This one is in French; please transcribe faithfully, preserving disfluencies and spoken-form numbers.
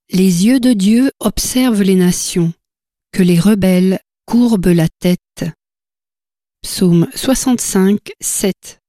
Les yeux de Dieu observent les nations, que les rebelles courbent la tête. Psaume soixante-cinq, sept.